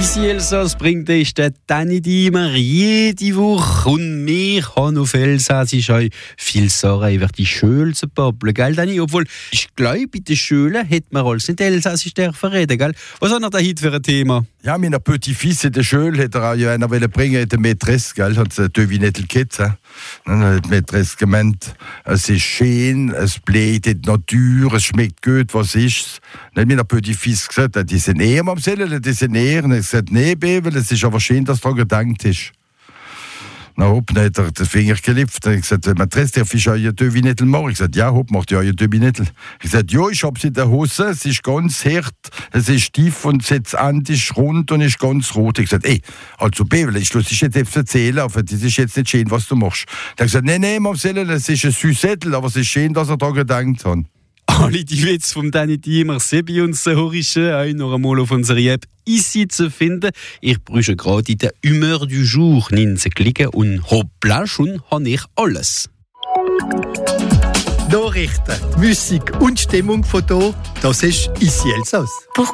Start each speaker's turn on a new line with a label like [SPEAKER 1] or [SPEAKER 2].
[SPEAKER 1] Ici Elsass bringt euch der Danny Diemer jede Woche und wir haben auf Elsassisch euch viel Sorgen über die Schule zu babbeln, gell Danny? Obwohl, ich glaube, bei den Schulen hätte man alles nicht Elsassisch reden, gell? Was hat er da heute für ein Thema?
[SPEAKER 2] Ja, mein Petit-Fils in der Schule hat er auch ja einer bringen, die Mätresse, gell? Hat sie nicht gekriegt. Dann hat die Mätresse gemeint, es ist schön, es bleibt in der Natur, es schmeckt gut, was ist. Dann hat mein Petit-Fils gesagt, die sind eher am Sellen, die sind eher. Und er hat gesagt, nee, weil es ist aber schön, dass daran gedacht ist. Na hopp, dann hat er den Finger gelipft. Er hat gesagt, Mätresse, darf ich euch ein Dövinettel machen? Ich gesagt, ja, hopp, macht ihr euch ein Dövinettel. Ich gesagt, ja, ich hab's in der Hose, es ist ganz hart, es ist tief und das Ende ist rund und ist ganz rot. Ich gesagt, also Bevel, ich muss dich jetzt erzählen, aber das ist jetzt nicht schön, was du machst. Er hat gesagt, nee, Mamselle, das ist ein Süßettel, aber es ist schön, dass er da gedacht hat.
[SPEAKER 1] Alle die Witze von Danny Diemer sind bei uns Horische auch noch einmal auf unserer App Ici zu finden. Ich brüche gerade in der Humeur du Jour klicken und hoppla, schon habe ich alles.
[SPEAKER 3] Nachrichten, Musik und Stimmung von hier, das ist Ici Elsass.